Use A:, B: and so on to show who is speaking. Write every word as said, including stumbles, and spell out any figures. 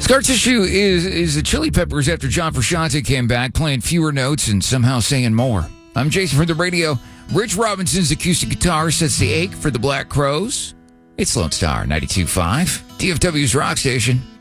A: Scar Tissue is, is the Chili Peppers after John Frusciante came back, playing fewer notes and somehow saying more. I'm Jason from the radio. Rich Robinson's acoustic guitar sets the ache for the Black Crowes. It's Lone Star ninety-two point five, D F W's Rock Station.